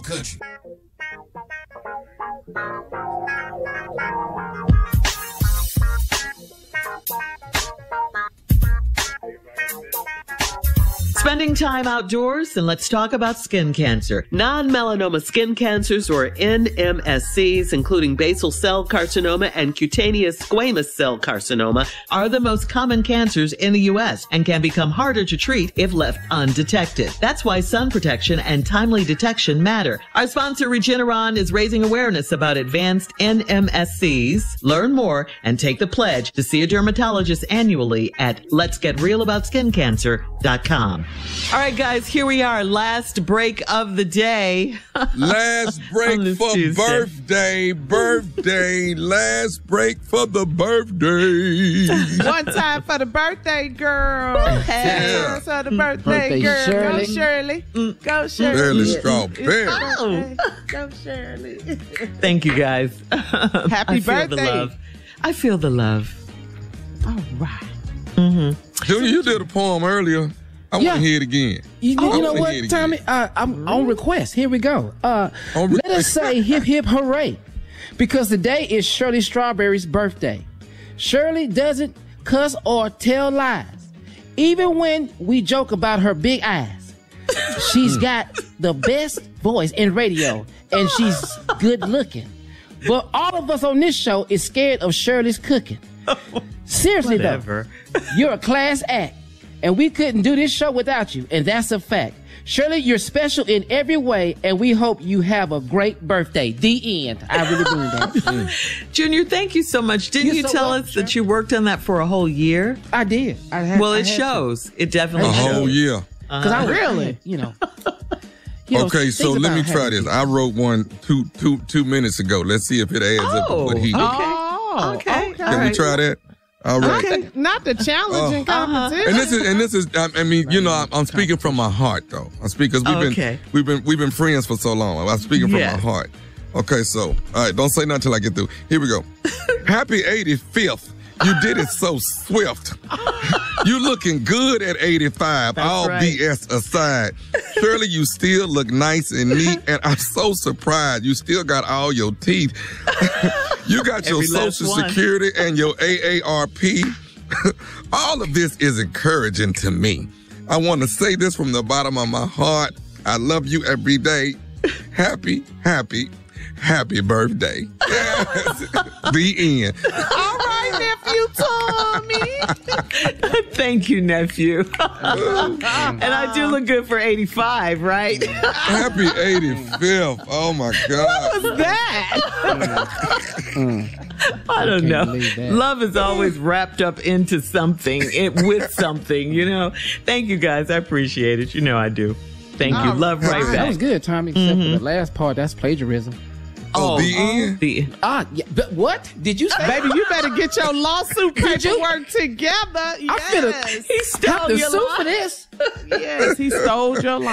country. Spending time outdoors, and let's talk about skin cancer. Non-melanoma skin cancers, or NMSCs, including basal cell carcinoma and cutaneous squamous cell carcinoma, are the most common cancers in the U.S. and can become harder to treat if left undetected. That's why sun protection and timely detection matter. Our sponsor, Regeneron, is raising awareness about advanced NMSCs. Learn more and take the pledge to see a dermatologist annually at letsgetrealaboutSkinCancer.com. All right, guys, here we are. Last break of the day. Last break for Tuesday. birthday. Last break for the birthday. One time for the birthday girl. Yeah. For the birthday girl. Shirley. Go Shirley. Go Shirley. Shirley Strawberry. Oh. Go Shirley. Thank you, guys. Happy I feel birthday. the love. I feel the love. All right. Junior, you did a poem earlier. I want to hear it again. You know wanna what, hear it Tommy? again. I'm on request. Here we go. Let us say hip, hip, hooray. Because today is Shirley Strawberry's birthday. Shirley doesn't cuss or tell lies. Even when we joke about her big eyes. She's got the best voice in radio, and she's good looking. But all of us on this show is scared of Shirley's cooking. Seriously, Whatever. though, you're a class act. And we couldn't do this show without you, and that's a fact. Shirley, you're special in every way, and we hope you have a great birthday. The end. I really mean that. Junior, thank you so much. Didn't You're you so tell welcome, us that you worked on that for a whole year? I did. Well, it shows. It definitely A shows. whole year. Because I Really? Okay, so let me try this. I wrote one two minutes ago. Let's see if it adds up to what he did. Okay. Can we try that? All right. Not the challenging competition. And this is. I mean, you know, I'm speaking from my heart, though. I'm speaking because we've been friends for so long. I'm speaking from my heart. Okay, so all right, don't say nothing till I get through. Here we go. Happy 85th. You did it so swift. You looking good at 85. That's all right. BS aside. Surely you still look nice and neat, and I'm so surprised you still got all your teeth. You got your Every last Social one. Security and your AARP. All of this is encouraging to me. I want to say this from the bottom of my heart. I love you every day. Happy birthday. The end. All right, nephew Tommy. Thank you, nephew. And I do look good for 85, right? Happy 85th. Oh, my God. What was that? I don't know. believe that. Love is always wrapped up into something, with something, you know. Thank you, guys. I appreciate it. You know I do. Thank you. Love right That back. was good, Tommy, except for the last part. That's plagiarism. Oh, the end? Yeah, but what? Did you say? Baby, you better get your lawsuit Did you? paperwork together. I'm finna Yes. He stole have to your sue line. for this. Yes, he stole your line.